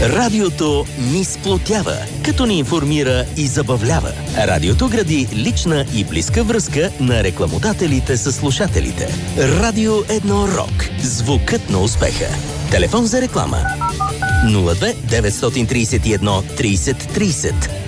Радиото ни сплотява, като ни информира и забавлява. Радиото гради лична и близка връзка на рекламодателите с слушателите. Радио 1 Рок. Звукът на успеха. Телефон за реклама 02 931 30 30.